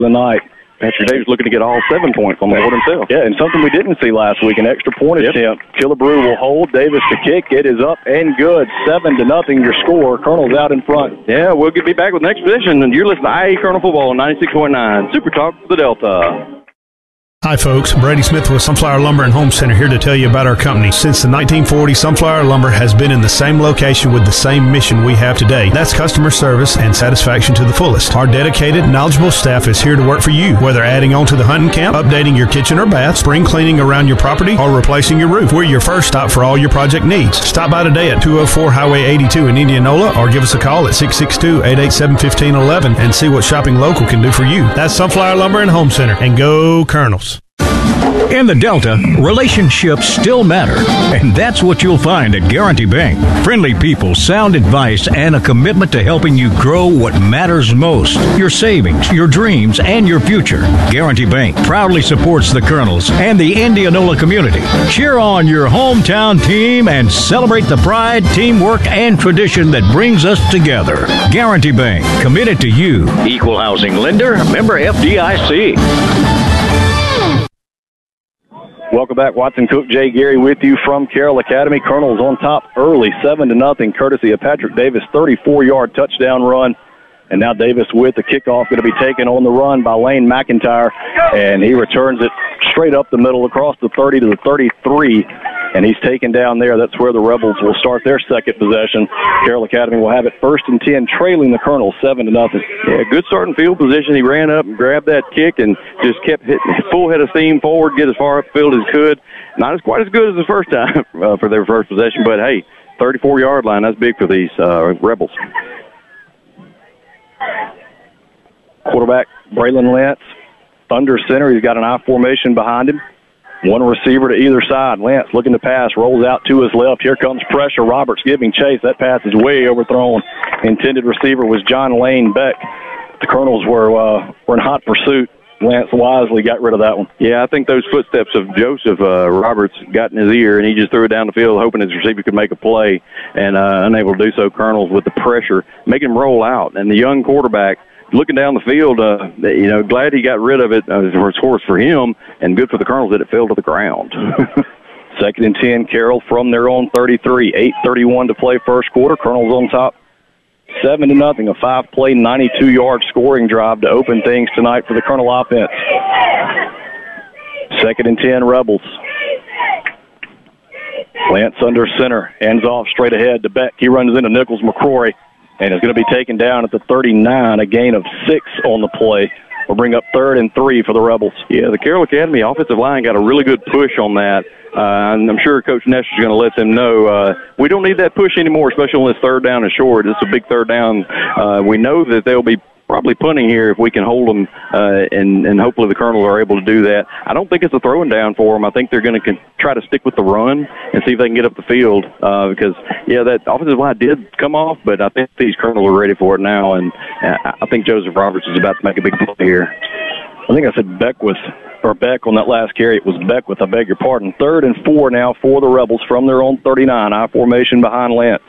the night. Patrick Davis looking to get all 7 points on the board himself. Yeah, and something we didn't see last week, an extra point attempt. Killebrew will hold. Davis to kick. It is up and good. 7-0 your score. Colonel's out in front. Yeah, we'll be back with next position, and you're listening to IE Colonel Football 96.9 Super Talk for the Delta. Hi folks, Brady Smith with Sunflower Lumber and Home Center here to tell you about our company. Since the 1940s, Sunflower Lumber has been in the same location with the same mission we have today. That's customer service and satisfaction to the fullest. Our dedicated, knowledgeable staff is here to work for you, whether adding on to the hunting camp, updating your kitchen or bath, spring cleaning around your property, or replacing your roof. We're your first stop for all your project needs. Stop by today at 204 Highway 82 in Indianola or give us a call at 662-887-1511 and see what shopping local can do for you. That's Sunflower Lumber and Home Center, and go Colonels. In the Delta, relationships still matter, and that's what you'll find at Guarantee Bank. Friendly people, sound advice, and a commitment to helping you grow what matters most: your savings, your dreams, and your future. Guarantee Bank proudly supports the Colonels and the Indianola community. Cheer on your hometown team and celebrate the pride, teamwork, and tradition that brings us together. Guarantee Bank, committed to you. Equal housing lender, member FDIC. Welcome back. Watson Cook, Jay Gary with you from Carroll Academy. Colonel's on top early, 7-0, courtesy of Patrick Davis, 34-yard touchdown run. And now Davis with the kickoff, going to be taken on the run by Lane McIntyre. And he returns it straight up the middle across the 30 to the 33. And he's taken down there. That's where the Rebels will start their second possession. Carroll Academy will have it 1st and 10, trailing the Colonel 7-0. Yeah, good starting field position. He ran up and grabbed that kick and just kept hitting full head of steam forward, get as far upfield as he could. Not as quite as good as the first time for their first possession, but hey, 34-yard line, that's big for these Rebels. Quarterback Braylon Lance under center. He's got an I formation behind him. One receiver to either side. Lance looking to pass, rolls out to his left. Here comes pressure. Roberts giving chase. That pass is way overthrown. Intended receiver was John Lane Beck. The Colonels were in hot pursuit. Lance wisely got rid of that one. Yeah, I think those footsteps of Joseph Roberts got in his ear, and he just threw it down the field, hoping his receiver could make a play, and unable to do so. Colonels with the pressure, making him roll out. And the young quarterback, looking down the field, glad he got rid of it. Of course, for him, and good for the Colonels that it fell to the ground. 2nd and 10, Carroll from their own 33. 8:31 to play first quarter. Colonels on top, 7-0. A 5-play, 92-yard scoring drive to open things tonight for the Colonel offense. 2nd and 10, Rebels. Lance under center, hands off straight ahead to Beck. He runs into Nichols McCrory and is going to be taken down at the 39, a gain of 6 on the play. We'll bring up 3rd and 3 for the Rebels. Yeah, the Carroll Academy offensive line got a really good push on that. And I'm sure Coach Ness is going to let them know we don't need that push anymore, especially when it's 3rd down and short. It's a big 3rd down. We know that they'll be probably punting here if we can hold them, and hopefully the Colonels are able to do that. I don't think it's a throwing down for them. I think they're going to try to stick with the run and see if they can get up the field because, yeah, that offensive line did come off, but I think these Colonels are ready for it now, and I think Joseph Roberts is about to make a big play here. I think I said Beck on that last carry. It was Beckwith. I beg your pardon. 3rd and 4 now for the Rebels from their own 39. I formation behind Lance.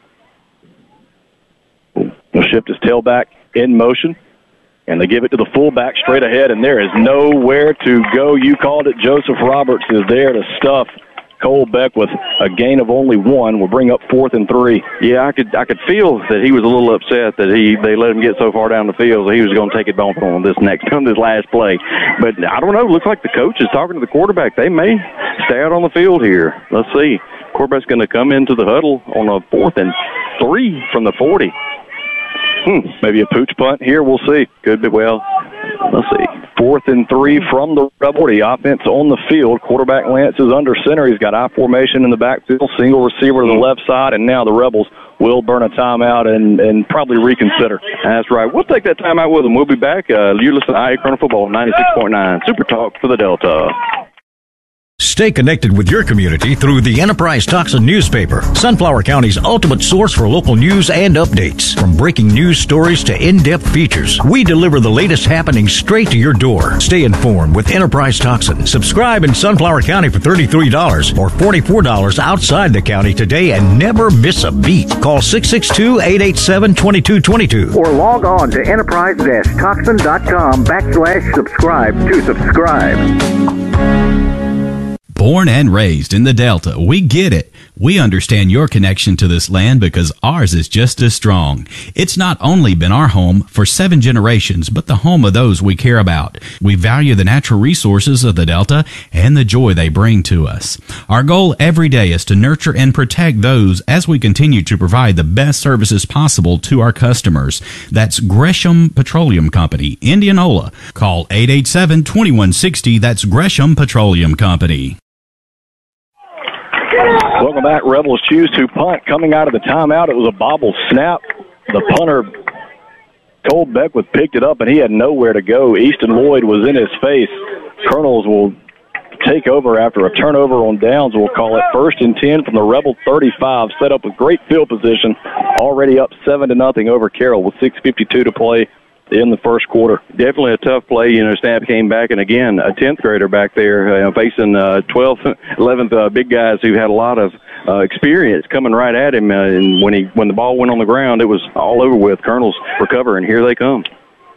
He'll shift his tailback in motion, and they give it to the fullback straight ahead, and there is nowhere to go. You called it. Joseph Roberts is there to stuff Cole Beck with a gain of only 1. We'll bring up 4th and 3. Yeah, I could feel that he was a little upset that they let him get so far down the field that he was going to take it on this last play. But I don't know. It looks like the coach is talking to the quarterback. They may stay out on the field here. Let's see. Quarterback's going to come into the huddle on a 4th and 3 from the 40. Maybe a pooch punt here. We'll see. Could be. Well, let's see. 4th and 3 from the Rebel. The offense on the field. Quarterback Lance is under center. He's got I formation in the backfield. Single receiver to the left side, and now the Rebels will burn a timeout and probably reconsider. That's right. We'll take that timeout with them. We'll be back. You listen to IE Colonel Football 96.9 Super Talk for the Delta. Stay connected with your community through the Enterprise Toxin newspaper, Sunflower County's ultimate source for local news and updates. From breaking news stories to in-depth features, we deliver the latest happenings straight to your door. Stay informed with Enterprise Toxin. Subscribe in Sunflower County for $33 or $44 outside the county today and never miss a beat. Call 662-887-2222 or log on to enterprise-toxin.com/subscribe to subscribe. Born and raised in the Delta, we get it. We understand your connection to this land because ours is just as strong. It's not only been our home for 7 generations, but the home of those we care about. We value the natural resources of the Delta and the joy they bring to us. Our goal every day is to nurture and protect those as we continue to provide the best services possible to our customers. That's Gresham Petroleum Company, Indianola. Call 887-2160. That's Gresham Petroleum Company. Welcome back. Rebels choose to punt. Coming out of the timeout, it was a bobble snap. The punter, Cole Beckwith, picked it up, and he had nowhere to go. Easton Lloyd was in his face. Colonels will take over after a turnover on downs. We'll call it 1st and 10 from the Rebel 35. Set up with great field position. Already up 7-0 over Carroll with 6:52 to play in the first quarter. Definitely a tough play. Snap came back, and again, a 10th grader back there facing 12th, 11th big guys who had a lot of experience coming right at him. And when the ball went on the ground, it was all over with. Colonels recover, and here they come.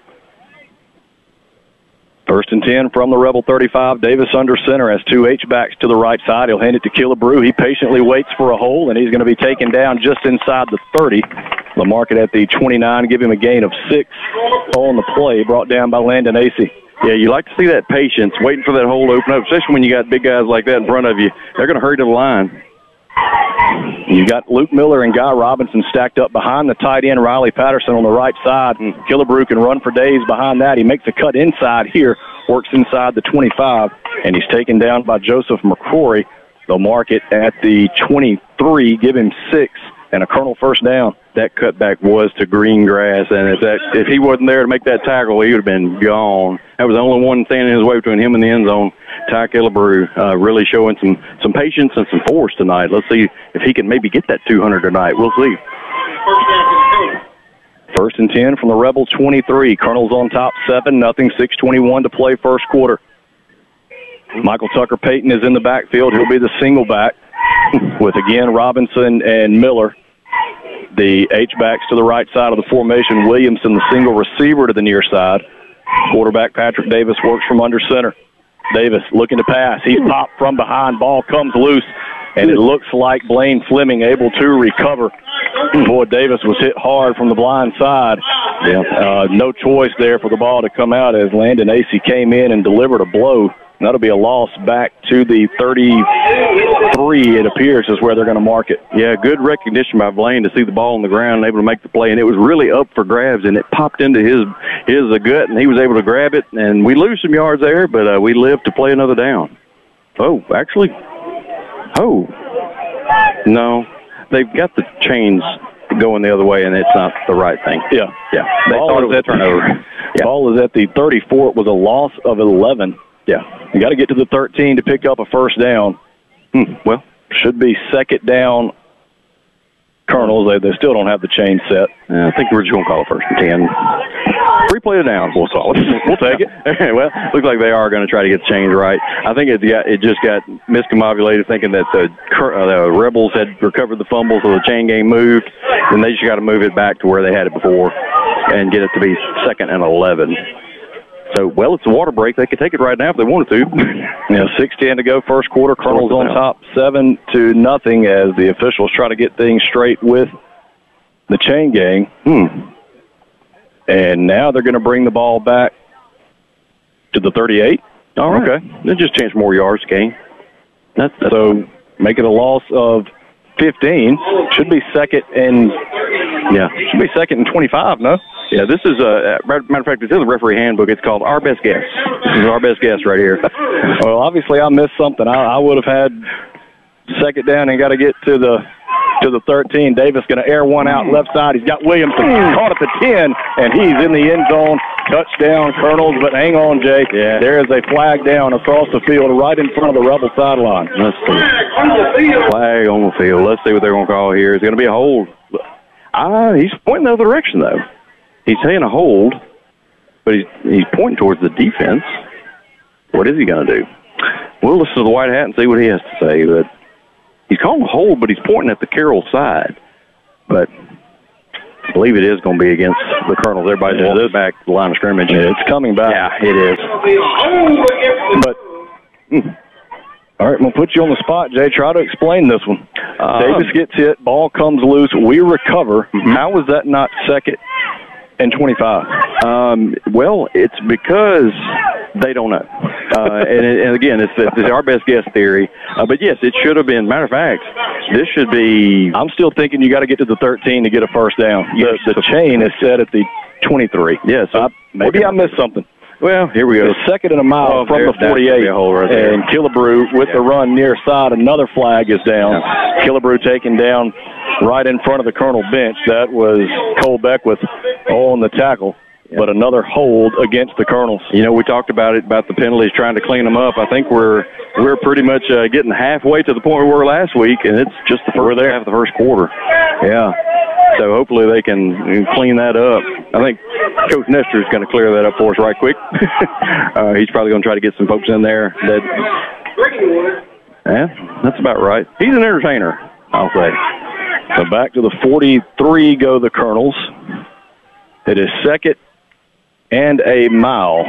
1st and 10 from the Rebel 35. Davis under center has 2 H-backs to the right side. He'll hand it to Killebrew. He patiently waits for a hole, and he's going to be taken down just inside the 30. They'll mark it at the 29, give him a gain of 6 on the play, brought down by Landon Acey. Yeah, you like to see that patience, waiting for that hole to open up, especially when you got big guys like that in front of you. They're going to hurry to the line. You got Luke Miller and Guy Robinson stacked up behind the tight end, Riley Patterson, on the right side. And Killebrew can run for days behind that. He makes a cut inside here, works inside the 25, and he's taken down by Joseph McCrory. They'll mark it at the 23, give him 6, and a Colonel first down. That cutback was to green grass, and if he wasn't there to make that tackle, he would have been gone. That was the only one standing in his way between him and the end zone. Ty Killebrew really showing some patience and some force tonight. Let's see if he can maybe get that 200 tonight. We'll see. 1st and 10 from the Rebel 23. Colonel's on top, 7-0, 6:21 to play first quarter. Michael Tucker Payton is in the backfield. He'll be the single back with, again, Robinson and Miller. The H-backs to the right side of the formation. Williamson, the single receiver, to the near side. Quarterback Patrick Davis works from under center. Davis looking to pass. He's popped from behind. Ball comes loose, and it looks like Blaine Fleming able to recover. Boy, Davis was hit hard from the blind side. No choice there for the ball to come out as Landon Acey came in and delivered a blow. That'll be a loss back to the 33, it appears, is where they're going to mark it. Yeah, good recognition by Blaine to see the ball on the ground and able to make the play, and it was really up for grabs, and it popped into his gut, and he was able to grab it, and we lose some yards there, but we live to play another down. No, they've got the chains going the other way, and it's not the right thing. Yeah. They thought it was a turnover. Ball is at the 34. It was a loss of 11. Yeah. You got to get to the 13 to pick up a first down. Well, should be second down. Colonels, they still don't have the chain set. I think we're just going to call it 1st and 10. Free play to down. We'll call it. We'll take it. Well, looks like they are going to try to get the chains right. I think it just got miscombobulated, thinking that the Rebels had recovered the fumble, so the chain game moved, and they just got to move it back to where they had it before and get it to be 2nd and 11. So, well, it's a water break. They could take it right now if they wanted to. 6:10 to go, first quarter. Colonel's on top, 7-0 as the officials try to get things straight with the chain gang. And now they're going to bring the ball back to the 38. All right. Okay. They just changed more yards game. That's so make it a loss of 15. Should be second and 25, no? Yeah, this is, matter of fact, it's in the referee handbook. It's called Our Best Guess. This is Our Best Guess right here. Well, obviously I missed something. I would have had second down and got to get to the 13. Davis going to air one out left side. He's got Williamson caught at the 10, and he's in the end zone touchdown, Colonels, but hang on, Jay. Yeah. There is a flag down across the field right in front of the Rebel sideline. Let's see. Flag on the field. Let's see what they're going to call here. It's going to be a hold. He's pointing the other direction, though. He's saying a hold, but he's pointing towards the defense. What is he going to do? We'll listen to the white hat and see what he has to say. But he's calling a hold, but he's pointing at the Carroll side. But I believe it is going to be against the Colonels. Everybody's walking back to the line of scrimmage. Yeah, it's coming back. Yeah, it is. But, all right, I'm going to put you on the spot, Jay. Try to explain this one. Davis gets hit, ball comes loose, we recover. How was that not 2nd and 25? Well, it's because they don't know. And again, it's our best guess theory. But, yes, it should have been. Matter of fact, this should be. I'm still thinking you got to get to the 13 to get a first down. The chain is set at the 23. Yes. Yeah, so maybe I missed something. Well, here we go. The 2nd and a mile from the 48. And Killebrew with the run near side. Another flag is down. Yeah. Killebrew taken down right in front of the Colonel bench. That was Cole Beckwith on the tackle. Yeah. But another hold against the Colonels. You know, we talked about the penalties, trying to clean them up. I think we're pretty much getting halfway to the point we were last week, and it's just the first half of the first quarter. Yeah. So hopefully they can clean that up. I think Coach Nestor is going to clear that up for us right quick. He's probably going to try to get some folks in there. That's about right. He's an entertainer, I'll say. So back to the 43 go the Colonels. It is 2nd and a mile.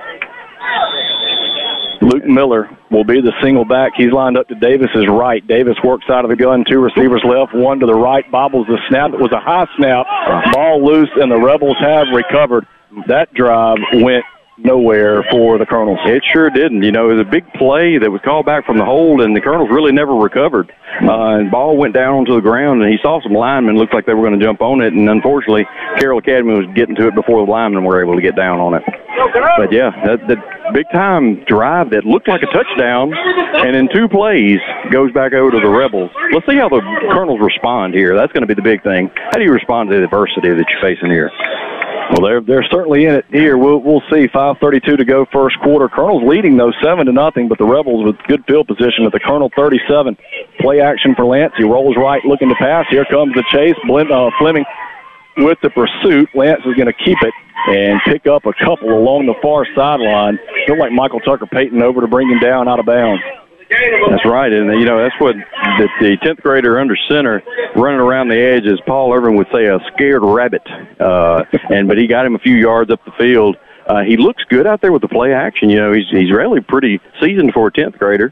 Luke Miller will be the single back. He's lined up to Davis's right. Davis works out of the gun. 2 receivers left, 1 to the right. Bobbles the snap. It was a high snap. Ball loose, and the Rebels have recovered. That drive went nowhere for the Colonels. It sure didn't. You know, it was a big play that was called back from the hold, and the Colonels really never recovered. And ball went down onto the ground, and he saw some linemen. Looked like they were going to jump on it, and unfortunately, Carroll Academy was getting to it before the linemen were able to get down on it. But, yeah, that big-time drive that looked like a touchdown, and in 2 plays goes back over to the Rebels. Let's see how the Colonels respond here. That's going to be the big thing. How do you respond to the adversity that you're facing here? Well, they're certainly in it here. We'll see. 5:32 to go, first quarter. Colonel's leading, though, 7-0, but the Rebels with good field position at the Colonel 37. Play action for Lance. He rolls right, looking to pass. Here comes the chase. Fleming with the pursuit. Lance is going to keep it and pick up a couple along the far sideline. Feel like Michael Tucker Payton over to bring him down out of bounds. That's right, and you know that's what the 10th grader under center running around the edge, as Paul Irvin would say, a scared rabbit. But he got him a few yards up the field. He looks good out there with the play action. You know, he's really pretty seasoned for a 10th grader.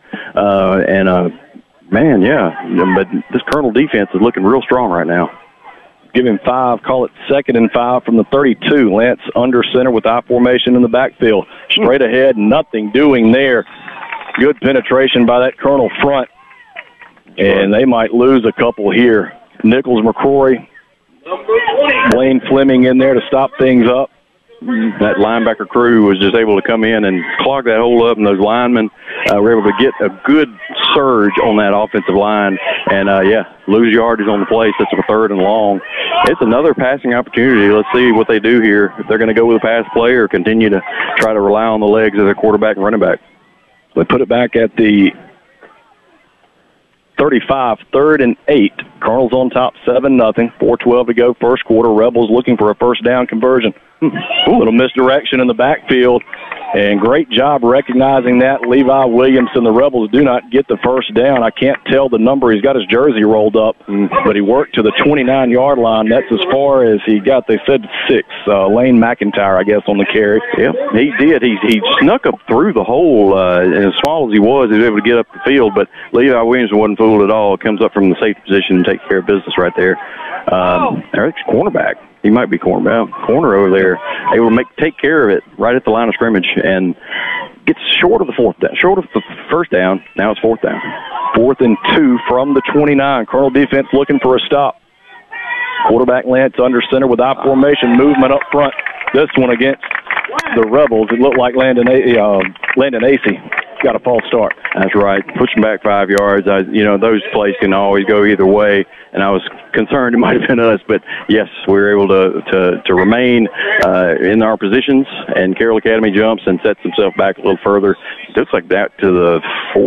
Man, yeah. But this Colonel defense is looking real strong right now. Give him 5, call it 2nd and 5 from the 32. Lance under center with I formation in the backfield. Straight ahead, nothing doing there. Good penetration by that Colonel front. And they might lose a couple here. Nichols McCrory, Blaine Fleming in there to stop things up. That linebacker crew was just able to come in and clog that hole up, and those linemen were able to get a good surge on that offensive line. And, lose yardage on the play, sets up a 3rd and long. It's another passing opportunity. Let's see what they do here. If they're going to go with a pass play or continue to try to rely on the legs of their quarterback and running back. They put it back at the 35, 3rd and 8. Colonel's on top, 7-0. 4:12 to go, first quarter. Rebels looking for a first down conversion. Little misdirection in the backfield, and great job recognizing that. Levi Williamson, the Rebels do not get the first down. I can't tell the number. He's got his jersey rolled up, but he worked to the 29-yard line. That's as far as he got. They said 6. Lane McIntyre, I guess, on the carry. Yeah, he did. He snuck up through the hole, and as small as he was able to get up the field, but Levi Williamson wasn't fooled at all. Comes up from the safety position and takes care of business right there. Eric's cornerback. He might be corner over there, able to take care of it right at the line of scrimmage, and gets short of the first down. Now it's 4th down. 4th and 2 from the 29. Colonel defense looking for a stop. Quarterback Lance under center with I formation, movement up front. This one against the Rebels. It looked like Landon Acey got a false start. That's right. Pushing back 5 yards. Those plays can always go either way, and I was concerned it might have been us, but yes, we were able to remain in our positions, and Carroll Academy jumps and sets himself back a little further. It looks like that to the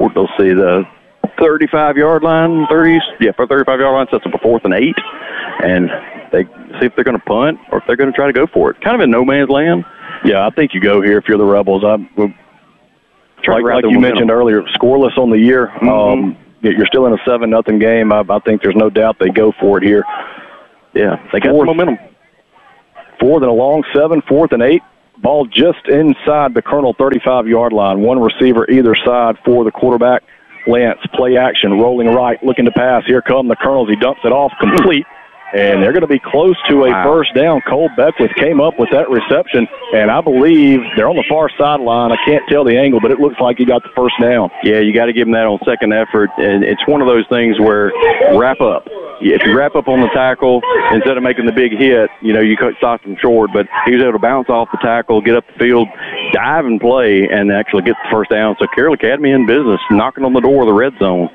35-yard line, 35-yard line, sets up a 4th and 8, and they see if they're going to punt or if they're going to try to go for it. Kind of in no man's land. Yeah, I think you go here if you're the Rebels. Like you mentioned earlier, scoreless on the year. You're still in a 7-0 game. I think there's no doubt they go for it here. Yeah, they got the momentum. 4th and a long 7, 4th and 8. Ball just inside the Colonel 35-yard line. One receiver either side for the quarterback. Lance, play action, rolling right, looking to pass. Here come the Colonels. He dumps it off complete. And they're going to be close to a first down. Cole Beckwith came up with that reception, and I believe they're on the far sideline. I can't tell the angle, but it looks like he got the first down. Yeah, you got to give him that on second effort, and it's one of those things where wrap up. If you wrap up on the tackle, instead of making the big hit, you stop him short, but he was able to bounce off the tackle, get up the field, dive and play, and actually get the first down. So Carroll Academy in business, knocking on the door of the red zone.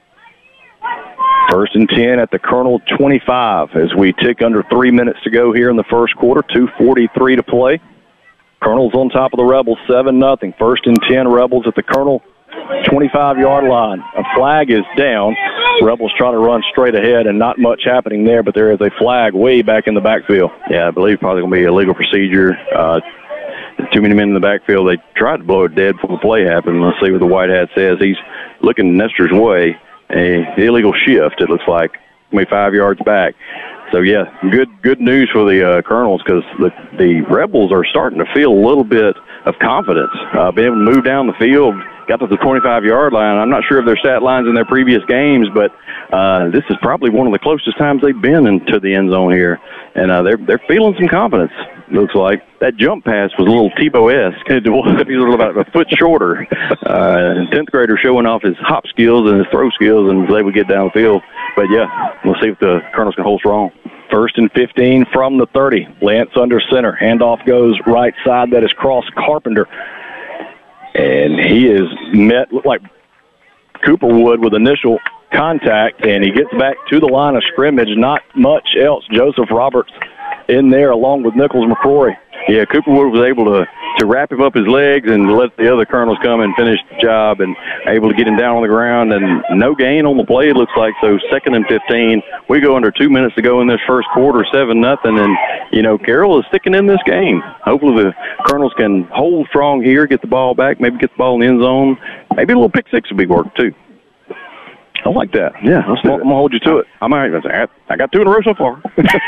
1st and 10 at the Colonel 25 as we tick under 3 minutes to go here in the first quarter, 2:43 to play. Colonel's on top of the Rebels, 7-0. 1st and 10, Rebels at the Colonel 25-yard line. A flag is down. Rebels try to run straight ahead, and not much happening there, but there is a flag way back in the backfield. Yeah, I believe probably going to be a legal procedure. Too many men in the backfield. They tried to blow it dead before the play happened. Let's see what the white hat says. He's looking Nestor's way. A illegal shift, it looks like, maybe 5 yards back. So, yeah, good news for the Colonels because the Rebels are starting to feel a little bit of confidence. Being able to move down the field, got to the 25-yard line. I'm not sure of their stat lines in their previous games, but this is probably one of the closest times they've been into the end zone here. And they're feeling some confidence, looks like. That jump pass was a little Tebow-esque. He was about a foot shorter. 10th grader showing off his hop skills and his throw skills, and was able to get down the field. But, yeah, we'll see if the Colonels can hold strong. 1st and 15 from the 30. Lance under center. Handoff goes right side. That is Cross Carpenter. And he is met, looked like Cooper would, with initial contact, and he gets back to the line of scrimmage. Not much else. Joseph Roberts in there along with Nichols McCrory. Yeah, Cooper Wood was able to wrap him up his legs and let the other Colonels come and finish the job and able to get him down on the ground, and no gain on the play, it looks like. So 2nd and 15. We go under 2 minutes to go in this first quarter, 7-0, and, Carroll is sticking in this game. Hopefully the Colonels can hold strong here, get the ball back, maybe get the ball in the end zone. Maybe a little pick six would be work, too. I like that. Yeah, I'm going to hold you to it. I got 2 in a row so far.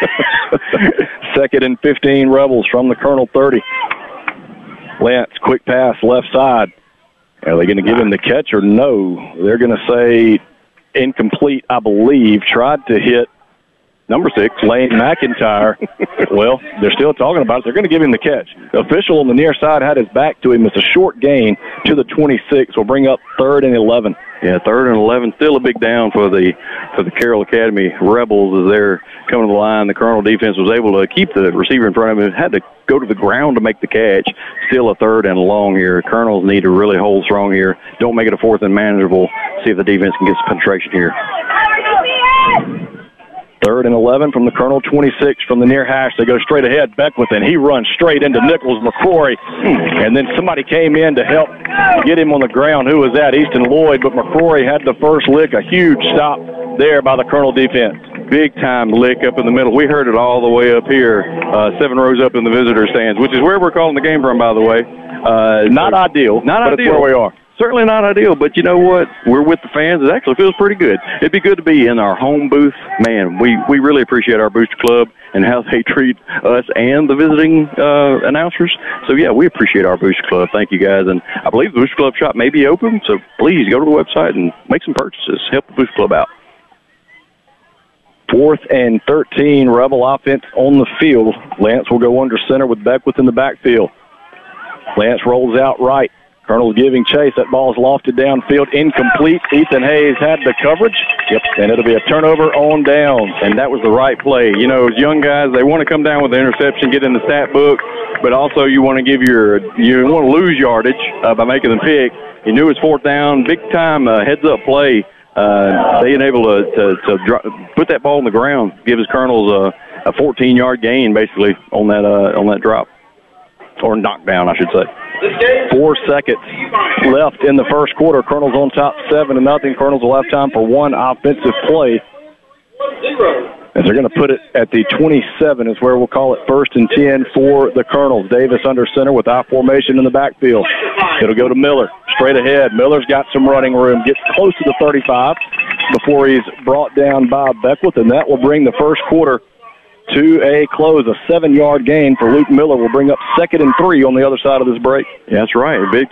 2nd and 15, Rebels from the Colonel 30. Lance, quick pass, left side. Are they going to give him the catch or no? They're going to say incomplete, I believe. Tried to hit number 6, Lane McIntyre. Well, they're still talking about it. They're going to give him the catch. The official on the near side had his back to him. It's a short gain to the 26. We'll bring up 3rd and 11. Yeah, 3rd and 11. Still a big down for the Carroll Academy Rebels as they're coming to the line. The Colonel defense was able to keep the receiver in front of him. Had to go to the ground to make the catch. Still a 3rd and long here. Colonels need to really hold strong here. Don't make it a 4th and manageable. See if the defense can get some penetration here. 3rd and 11 from the Colonel 26 from the near hash. They go straight ahead. Beckwith, and he runs straight into Nichols McCrory. And then somebody came in to help get him on the ground. Who was that? Easton Lloyd. But McCrory had the first lick. A huge stop there by the Colonel defense. Big-time lick up in the middle. We heard it all the way up here, 7 rows up in the visitor stands, which is where we're calling the game from, by the way. Not ideal, but it's where we are. Certainly not ideal, but you know what? We're with the fans. It actually feels pretty good. It'd be good to be in our home booth. Man, we really appreciate our Booster Club and how they treat us and the visiting announcers. So, yeah, we appreciate our Booster Club. Thank you, guys. And I believe the Booster Club shop may be open, so please go to the website and make some purchases. Help the Booster Club out. 4th and 13, Rebel offense on the field. Lance will go under center with Beckwith in the backfield. Lance rolls out right. Colonel's giving chase. That ball's lofted downfield, incomplete. Ethan Hayes had the coverage. Yep, and it'll be a turnover on down. And that was the right play. You know, as young guys, they want to come down with the interception, get in the stat book, but also you want to you want to lose yardage by making them pick. You knew it was fourth down, big time heads-up play. Being able to put that ball on the ground gives Colonels a 14-yard gain, basically, on that drop. Or knockdown, I should say. 4 seconds left in the first quarter. Colonel's on top 7-0. Colonel's will have time for one offensive play. As they're going to put it at the 27 is where we'll call it 1st and 10 for the Colonels. Davis under center with I formation in the backfield. It'll go to Miller. Straight ahead. Miller's got some running room. Gets close to the 35 before he's brought down by Beckwith, and that will bring the first quarter to a close. A 7-yard gain for Luke Miller will bring up 2nd and 3 on the other side of this break. Yeah, that's right. A big